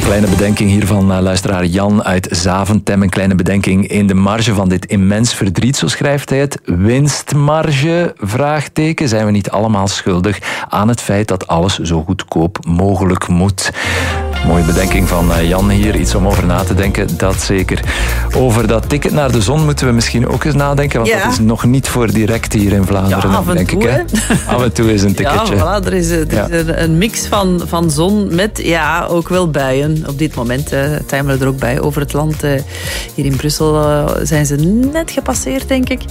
Kleine bedenking hier van luisteraar Jan uit Zaventem. Een kleine bedenking in de marge van dit immens verdriet, zo schrijft hij het. Winstmarge, vraagteken. Zijn we niet allemaal schuldig aan het feit dat alles zo goedkoop mogelijk moet? Mooie bedenking van Jan hier. Iets om over na te denken, dat zeker. Over dat ticket naar de zon moeten we misschien ook eens nadenken, want dat is nog niet voor direct hier in Vlaanderen, denk ik. Hè? Af en toe is een ticketje. Ja, voilà, er is een mix van zon met ook wel buien. Op dit moment timeren er ook bij over het land. Hier in Brussel zijn ze net gepasseerd, denk ik.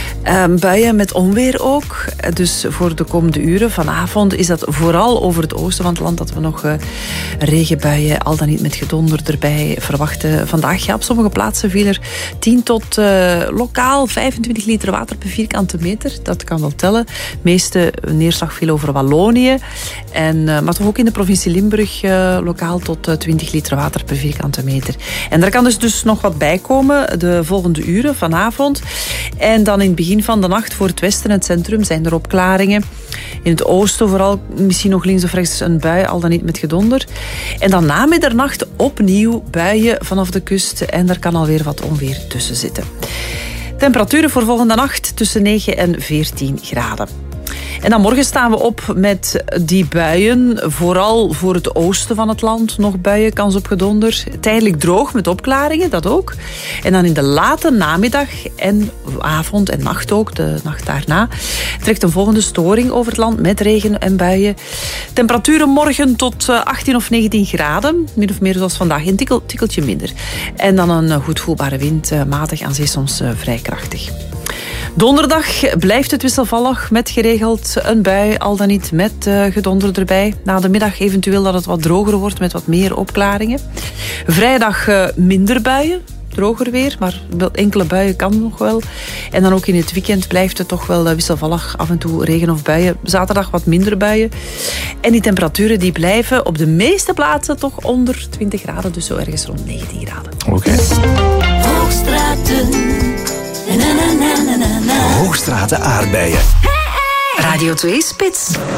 Buien met onweer ook. Dus voor de komende uren vanavond is dat vooral over het oosten van het land dat we nog regenbuien, al dan niet met gedonder erbij verwachten. Vandaag, op sommige plaatsen viel er 10 tot lokaal 25 liter water per vierkante meter. Dat kan wel tellen. De meeste neerslag viel over Wallonië. Maar toch ook in de provincie Limburg lokaal tot 20 liter water per vierkante meter. En daar kan dus nog wat bij komen de volgende uren vanavond. En dan in het begin van de nacht voor het westen en het centrum zijn er opklaringen. In het oosten vooral misschien nog links of rechts een bui, al dan niet met gedonder. En dan na middernacht opnieuw buien vanaf de kust. En er kan alweer wat onweer tussen zitten. Temperaturen voor volgende nacht tussen 9 en 14 graden. En dan morgen staan we op met die buien. Vooral voor het oosten van het land nog buien, kans op gedonder. Tijdelijk droog met opklaringen, dat ook. En dan in de late namiddag en avond en nacht ook, de nacht daarna, trekt een volgende storing over het land met regen en buien. Temperaturen morgen tot 18 of 19 graden. Min of meer zoals vandaag, een tikkeltje minder. En dan een goed voelbare wind, matig aan zee soms vrij krachtig. Donderdag blijft het wisselvallig met geregeld een bui, al dan niet met gedonder erbij. Na de middag eventueel dat het wat droger wordt met wat meer opklaringen. Vrijdag minder buien, droger weer, maar enkele buien kan nog wel. En dan ook in het weekend blijft het toch wel wisselvallig, af en toe regen of buien. Zaterdag wat minder buien. En die temperaturen die blijven op de meeste plaatsen toch onder 20 graden, dus zo ergens rond 19 graden. Oké. Hoogstraten. Hoogstraten aardbeien. Radio 2 Spits.